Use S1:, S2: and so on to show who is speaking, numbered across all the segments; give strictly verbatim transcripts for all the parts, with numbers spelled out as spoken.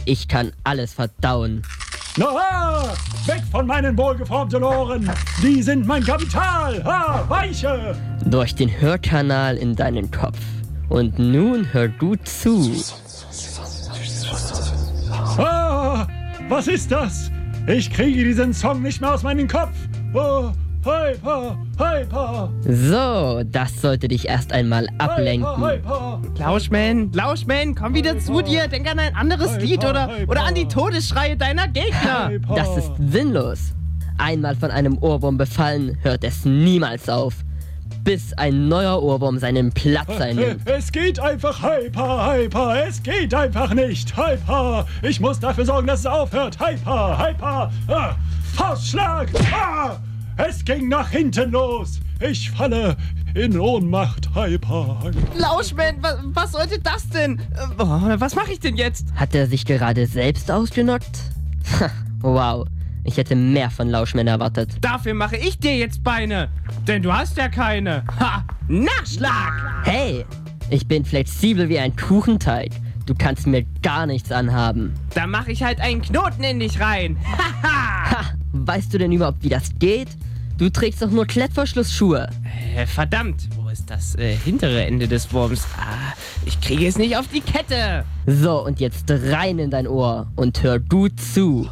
S1: ich kann alles verdauen.
S2: Na, weg von meinen wohlgeformten Ohren! Die sind mein Kapital! Ha, weiche!
S1: Durch den Hörkanal in deinen Kopf. Und nun hör gut zu.
S2: Ah, was ist das? Ich kriege diesen Song nicht mehr aus meinem Kopf. Oh, hyper, hyper.
S1: So, das sollte dich erst einmal ablenken.
S2: Hyper, hyper.
S3: Lauschman, Lauschman, komm wieder zu dir. Denk an ein anderes
S2: Hyper,
S3: Lied oder,
S2: hyper.
S3: oder an die Todesschreie deiner Gegner.
S2: Hyper.
S1: Das ist sinnlos. Einmal von einem Ohrwurm befallen, hört es niemals auf. Bis ein neuer Ohrwurm seinen Platz einnimmt.
S2: Es geht einfach hyper, hyper. Es geht einfach nicht. Hyper. Ich muss dafür sorgen, dass es aufhört. Hyper, hyper. Ah, Faustschlag. Ah, es ging nach hinten los. Ich falle in Ohnmacht. Hyper, hyper.
S3: Lauschman, was, was sollte das denn? Äh, Oh, was mache ich denn jetzt?
S1: Hat er sich gerade selbst ausgenockt? Wow, ich hätte mehr von Lauschman erwartet.
S3: Dafür mache ich dir jetzt Beine. Denn du hast ja keine. Ha! Nachschlag!
S1: Hey, ich bin flexibel wie ein Kuchenteig. Du kannst mir gar nichts anhaben.
S3: Da mache ich halt einen Knoten in dich rein. Haha!
S1: Ha, weißt du denn überhaupt, wie das geht? Du trägst doch nur Klettverschlussschuhe.
S3: Äh, verdammt, wo ist das äh, hintere Ende des Wurms? Ah, ich kriege es nicht auf die Kette.
S1: So, und jetzt rein in dein Ohr und hör gut zu.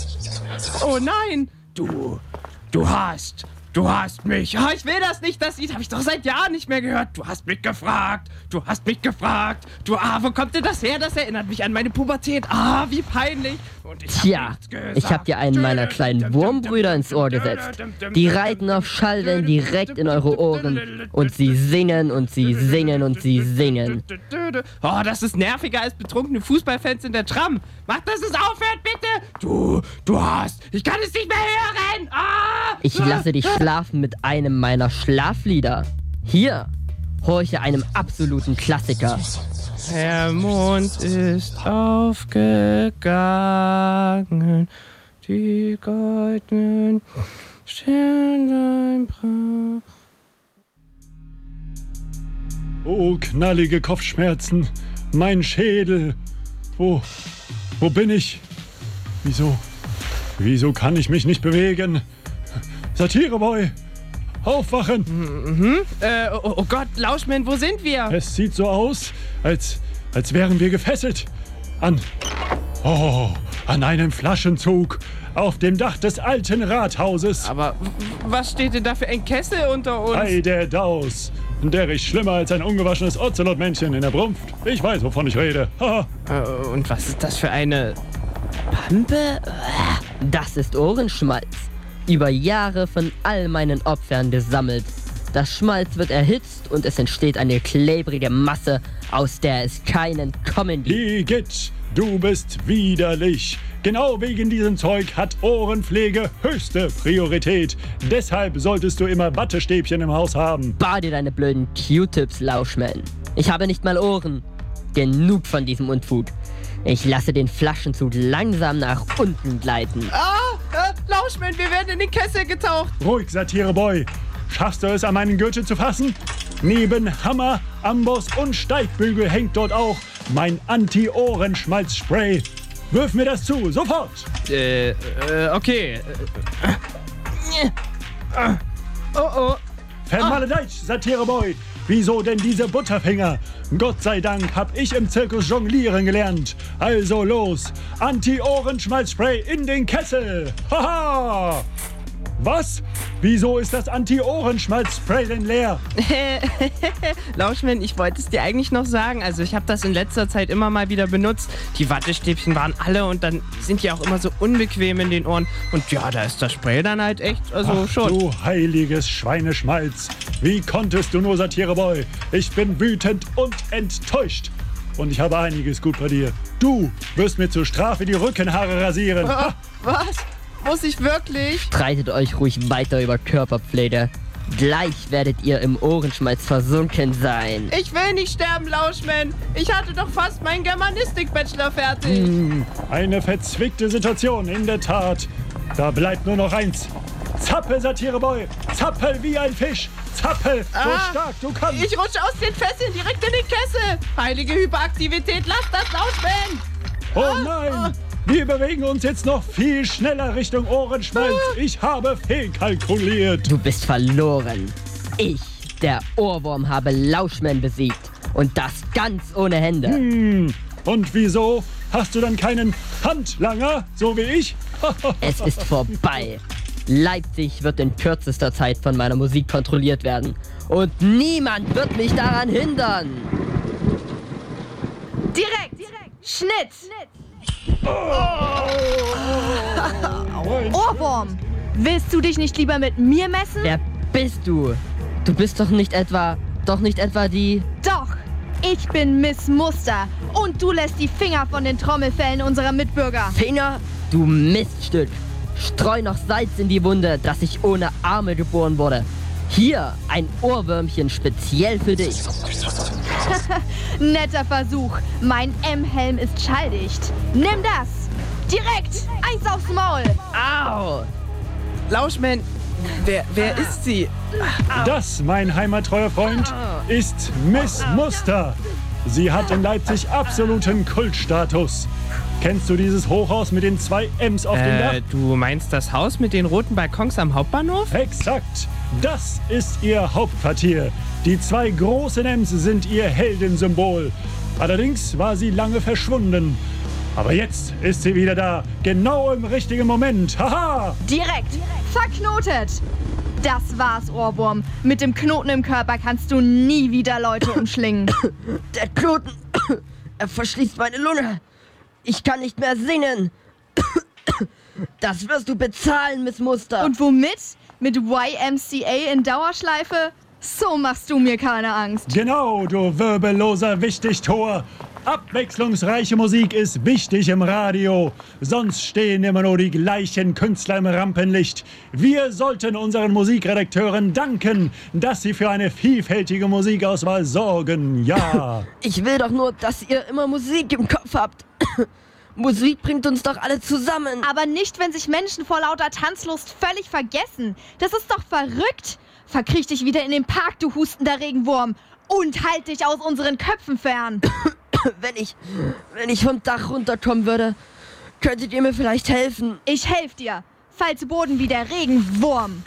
S3: Oh nein! Du, du hast, du hast mich. Ah, ich will das nicht, das Lied habe ich doch seit Jahren nicht mehr gehört. Du hast mich gefragt, du hast mich gefragt. Du, ah, wo kommt denn das her? Das erinnert mich an meine Pubertät. Ah, wie peinlich. Und ich hab
S1: Tja,
S3: nichts gesagt.
S1: ich hab dir einen meiner kleinen Wurmbrüder ins Ohr gesetzt. Die reiten auf Schallwellen direkt in eure Ohren. Und sie singen und sie singen und sie singen.
S3: Oh, das ist nerviger als betrunkene Fußballfans in der Tram. Mach, dass es aufhört, bitte. Du, du hast, ich kann es nicht mehr hören. Ah!
S1: Ich lasse dich schlafen mit einem meiner Schlaflieder. Hier, horche einem absoluten Klassiker.
S3: Der Mond ist aufgegangen, die goldenen Sterne brach.
S2: Oh, knallige Kopfschmerzen. Mein Schädel. Wo, wo bin ich? Wieso? Wieso kann ich mich nicht bewegen? Satireboy, aufwachen!
S3: Mhm. Äh, oh, oh Gott, Lauschman, wo sind wir?
S2: Es sieht so aus, als, als wären wir gefesselt. An, oh, an einem Flaschenzug auf dem Dach des alten Rathauses.
S3: Aber w- was steht denn da für ein Kessel unter uns?
S2: Ei der Daus, der riecht schlimmer als ein ungewaschenes Ozelotmännchen in der Brunft. Ich weiß, wovon ich rede. Haha.
S3: Äh, und was ist das für eine Pampe?
S1: Das ist Ohrenschmalz. Über Jahre von all meinen Opfern gesammelt. Das Schmalz wird erhitzt und es entsteht eine klebrige Masse, aus der es keinen kommen gibt.
S2: Igitt, du bist widerlich. Genau wegen diesem Zeug hat Ohrenpflege höchste Priorität. Deshalb solltest du immer Wattestäbchen im Haus haben.
S1: Spar dir deine blöden Q-Tips, Lauschman. Ich habe nicht mal Ohren. Genug von diesem Unfug. Ich lasse den Flaschenzug langsam nach unten gleiten.
S3: Ah, äh, Lauschman, wir werden in den Kessel getaucht.
S2: Ruhig, Satireboy. Schaffst du es, an meinen Gürtel zu fassen? Neben Hammer, Amboss und Steigbügel hängt dort auch mein Anti-Ohrenschmalz-Spray. Wirf mir das zu, sofort!
S3: Äh, äh, okay. Oh, oh.
S2: Vermaledeitsch, Satireboy. Wieso denn diese Butterfinger? Gott sei Dank hab ich im Zirkus jonglieren gelernt. Also los, Anti-Ohrenschmalzspray in den Kessel. Haha! Was? Wieso ist das Anti-Ohrenschmalzspray denn leer?
S3: Lauschman, ich wollte es dir eigentlich noch sagen. Also ich habe das in letzter Zeit immer mal wieder benutzt. Die Wattestäbchen waren alle und dann sind die auch immer so unbequem in den Ohren. Und ja, da ist das Spray dann halt echt, also
S2: Ach,
S3: schon.
S2: du heiliges Schweineschmalz. Wie konntest du nur, Satireboy? Ich bin wütend und enttäuscht. Und ich habe einiges gut bei dir. Du wirst mir zur Strafe die Rückenhaare rasieren.
S3: Ah, was? Muss ich wirklich?
S1: Streitet euch ruhig weiter über Körperpflege. Gleich werdet ihr im Ohrenschmalz versunken sein.
S3: Ich will nicht sterben, Lauschman. Ich hatte doch fast meinen Germanistik-Bachelor fertig.
S2: Hm, eine verzwickte Situation, in der Tat. Da bleibt nur noch eins. Zappel, Satireboy. Zappel wie ein Fisch. Zappel, so
S3: Ah,
S2: stark du kannst.
S3: Ich rutsche aus den Fesseln direkt in den Kessel. Heilige Hyperaktivität, lass das, Lauschman.
S2: Oh nein! Wir bewegen uns jetzt noch viel schneller Richtung Ohrenschmalz. Ich habe fehlkalkuliert.
S1: Du bist verloren. Ich, der Ohrwurm, habe Lauschman besiegt. Und das ganz ohne Hände.
S2: Hm. Und wieso hast du dann keinen Handlanger, so wie ich?
S1: Es ist vorbei. Leipzig wird in kürzester Zeit von meiner Musik kontrolliert werden. Und niemand wird mich daran hindern.
S4: Direkt! Direkt. Schnitt! Ohrwurm! Willst du dich nicht lieber mit mir messen?
S1: Wer bist du? Du bist doch nicht etwa... Doch nicht etwa die...
S4: Doch! Ich bin Miss Muster und du lässt die Finger von den Trommelfellen unserer Mitbürger.
S1: Finger? Du Miststück. Streu noch Salz in die Wunde, dass ich ohne Arme geboren wurde. Hier, ein Ohrwürmchen speziell für dich.
S4: Netter Versuch. Mein M-Helm ist schalldicht. Nimm das. Direkt. Eins aufs Maul.
S1: Au!
S3: Lauschman, wer, wer ist sie?
S2: Das, mein heimattreuer Freund, ist Miss Muster. Sie hat in Leipzig absoluten Kultstatus. Kennst du dieses Hochhaus mit den zwei M's auf dem Dach?
S3: Äh, du meinst das Haus mit den roten Balkons am Hauptbahnhof?
S2: Exakt. Das ist ihr Hauptquartier. Die zwei großen M's sind ihr Heldensymbol. Allerdings war sie lange verschwunden. Aber jetzt ist sie wieder da. Genau im richtigen Moment. Haha!
S4: Direkt. Verknotet. Das war's, Ohrwurm. Mit dem Knoten im Körper kannst du nie wieder Leute umschlingen.
S1: Der Knoten, er verschließt meine Lunge. Ich kann nicht mehr singen. Das wirst du bezahlen, Miss Muster.
S4: Und womit? Mit Y M C A in Dauerschleife? So machst du mir keine Angst.
S2: Genau, du wirbelloser Wichtigtor. Abwechslungsreiche Musik ist wichtig im Radio. Sonst stehen immer nur die gleichen Künstler im Rampenlicht. Wir sollten unseren Musikredakteuren danken, dass sie für eine vielfältige Musikauswahl sorgen. Ja.
S1: Ich will doch nur, dass ihr immer Musik im Kopf habt. Musik bringt uns doch alle zusammen.
S4: Aber nicht, wenn sich Menschen vor lauter Tanzlust völlig vergessen. Das ist doch verrückt. Verkriech dich wieder in den Park, du hustender Regenwurm. Und halt dich aus unseren Köpfen fern.
S1: Wenn ich, wenn ich vom Dach runterkommen würde, könntet ihr mir vielleicht helfen.
S4: Ich helf dir. Fall zu Boden wie der Regenwurm.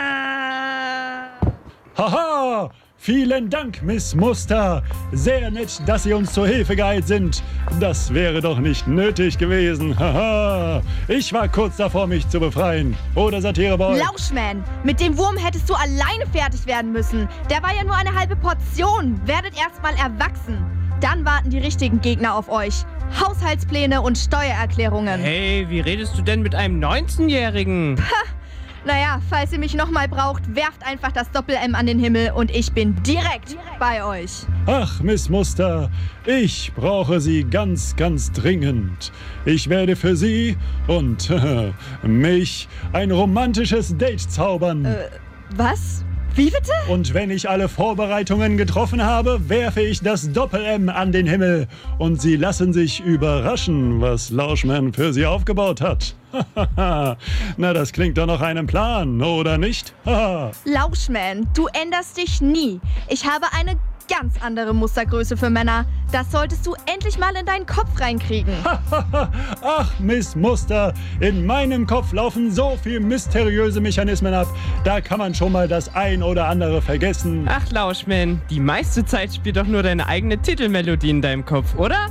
S1: Ah!
S2: Haha! Vielen Dank, Miss Muster. Sehr nett, dass Sie uns zur Hilfe geeilt sind. Das wäre doch nicht nötig gewesen. Haha! Ich war kurz davor, mich zu befreien. Oder, Satireboy?
S4: Lauschman, mit dem Wurm hättest du alleine fertig werden müssen. Der war ja nur eine halbe Portion. Werdet erst mal erwachsen. Dann warten die richtigen Gegner auf euch. Haushaltspläne und Steuererklärungen.
S3: Hey, wie redest du denn mit einem neunzehnjährigen?
S4: Naja, falls ihr mich nochmal braucht, werft einfach das Doppel-M an den Himmel und ich bin direkt bei euch.
S2: Ach, Miss Muster, ich brauche Sie ganz, ganz dringend. Ich werde für Sie und äh, mich ein romantisches Date zaubern.
S4: Äh, was? Wie bitte?
S2: Und wenn ich alle Vorbereitungen getroffen habe, werfe ich das Doppel-M an den Himmel. Und Sie lassen sich überraschen, was Lauschman für Sie aufgebaut hat. Na, das klingt doch nach einem Plan, oder nicht?
S4: Lauschman, du änderst dich nie. Ich habe eine ganz andere Mustergröße für Männer. Das solltest du endlich mal in deinen Kopf reinkriegen.
S2: Ach, Miss Muster, in meinem Kopf laufen so viele mysteriöse Mechanismen ab. Da kann man schon mal das ein oder andere vergessen.
S3: Ach, Lauschman, die meiste Zeit spielt doch nur deine eigene Titelmelodie in deinem Kopf, oder?